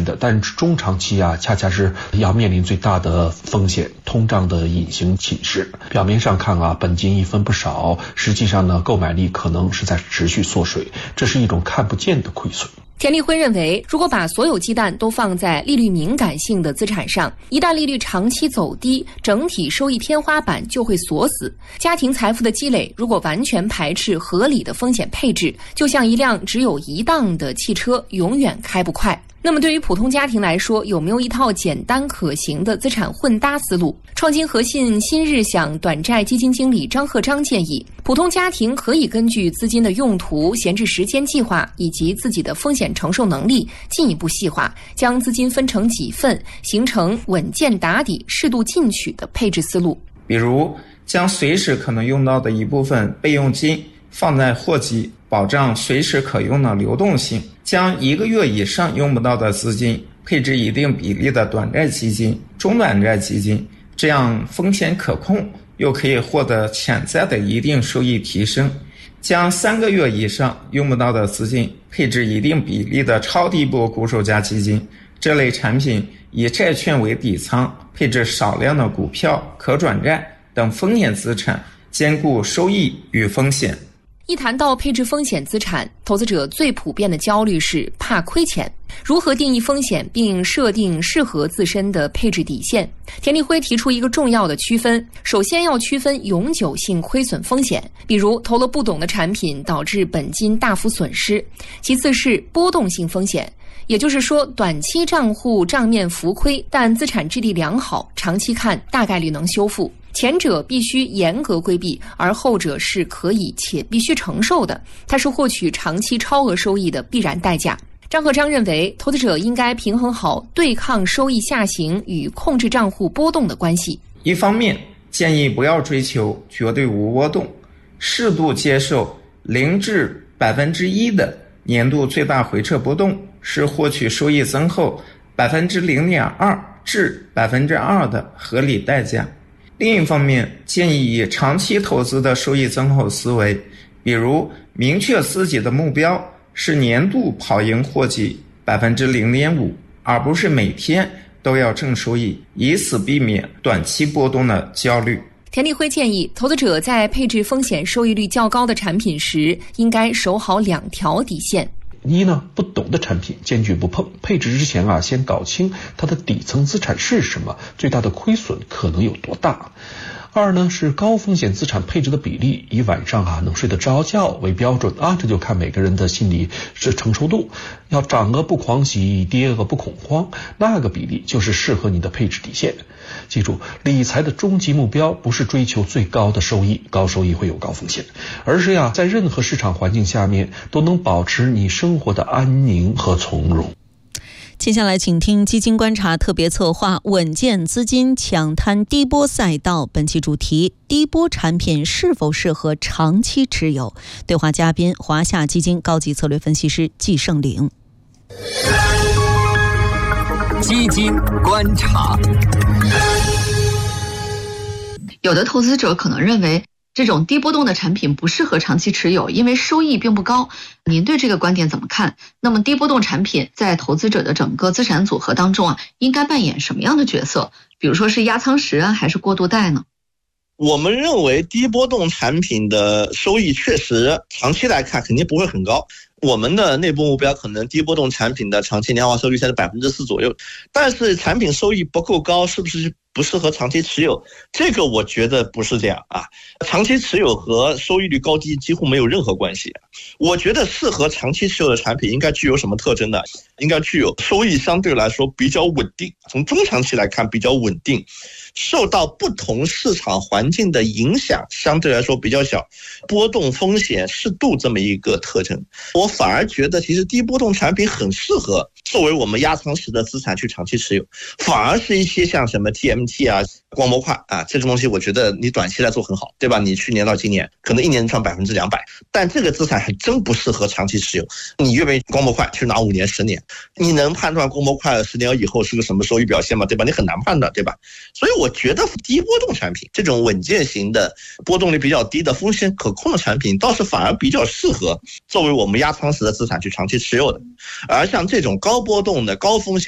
的，但中长期恰恰是要面临最大的风险，通胀的隐形侵蚀。表面上看本金一分不少，实际上呢，购买力可能是在持续缩水，这是一种看不见的亏损。 田立辉认为，如果把所有鸡蛋都放在利率敏感性的资产上，一旦利率长期走低，整体收益天花板就会锁死。家庭财富的积累如果完全排斥合理的风险配置，就像一辆只有一档的汽车，永远开不快。那么对于普通家庭来说，有没有一套简单可行的资产混搭思路？创新核信新日享短债基金经理张鹤章建议，普通家庭可以根据资金的用途、闲置时间计划以及自己的风险承受能力进一步细化，将资金分成几份，形成稳健打底、适度进取的配置思路。 比如将随时可能用到的一部分备用金放在货基，保障随时可用的流动性，将1个月以上用不到的资金配置一定比例的短债基金、中短债基金，这样风险可控，又可以获得潜在的一定收益提升。将3个月以上用不到的资金配置一定比例的超低波固收加基金，这类产品以债券为底仓，配置少量的股票、可转债等风险资产，兼顾收益与风险。 一谈到配置风险资产，投资者最普遍的焦虑是怕亏钱。如何定义风险并设定适合自身的配置底线？田立辉提出一个重要的区分，首先要区分永久性亏损风险，比如投了不懂的产品导致本金大幅损失；其次是波动性风险，也就是说短期账户账面浮亏，但资产质地良好，长期看大概率能修复。前者必须严格规避，而后者是可以且必须承受的，它是获取长期超额收益的必然代价。张鹤章认为，投资者应该平衡好对抗收益下行与控制账户波动的关系。 一方面，建议不要追求绝对无波动，适度接受0至1%的年度最大回撤波动，是获取收益增厚0.2%至2%的合理代价。另一方面，建议以长期投资的收益增厚思维，比如明确自己的目标是年度跑赢货基0.5%，而不是每天都要正收益，以此避免短期波动的焦虑。 田立辉建议，投资者在配置风险收益率较高的产品时，应该守好2条底线。 一呢，不懂的产品坚决不碰，配置之前先搞清它的底层资产是什么，最大的亏损可能有多大。二呢，是高风险资产配置的比例，以晚上能睡得着觉为标准这就看每个人的心理是承受度。要涨额不狂喜，跌额不恐慌，那个比例就是适合你的配置底线。记住，理财的终极目标不是追求最高的收益，高收益会有高风险，而是在任何市场环境下面都能保持你生活的安宁和从容。 接下来请听基金观察特别策划，稳健资金抢滩低波赛道，本期主题：低波产品是否适合长期持有？对话嘉宾：华夏基金高级策略分析师季胜岭。 基金观察。 有的投资者可能认为这种低波动的产品不适合长期持有，因为收益并不高。您对这个观点怎么看？那么低波动产品在投资者的整个资产组合当中应该扮演什么样的角色？比如说是压舱石还是过渡带呢？ 我们认为低波动产品的收益确实长期来看肯定不会很高。我们的内部目标可能低波动产品的长期年化收益率在4%左右，但是产品收益不够高，是不是不适合长期持有？这个我觉得不是这样长期持有和收益率高低几乎没有任何关系。我觉得适合长期持有的产品应该具有什么特征呢？应该具有收益相对来说比较稳定，从中长期来看比较稳定，受到不同市场环境的影响相对来说比较小，波动风险适度这么一个特征。我反而觉得其实低波动产品很适合作为我们压舱石的资产去长期持有，反而是一些像什么 TMT 光模块这个东西我觉得你短期来做很好，对吧？你去年到今年可能一年赚200%，但这个资产还真不适合长期持有。你愿不愿意光模块去拿5年10年？你能判断光模块10年以后是个什么收益表现吗？对吧？你很难判断，对吧？所以我觉得低波动产品这种稳健型的波动率比较低的风险可控的产品倒是反而比较适合作为我们压舱石的资产去长期持有的。而像这种高波动的高风险